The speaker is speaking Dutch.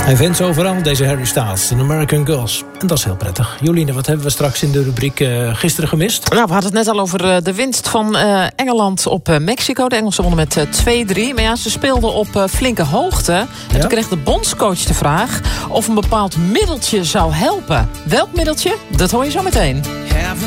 Hij vindt ze overal, deze Harry Styles, de American Girls. En dat is heel prettig. Joline, wat hebben we straks in de rubriek gisteren gemist? Nou, we hadden het net al over de winst van Engeland op Mexico. De Engelsen wonnen met 2-3. Maar ja, ze speelden op flinke hoogte. En toen kreeg de bondscoach de vraag of een bepaald middeltje zou helpen. Welk middeltje? Dat hoor je zo meteen.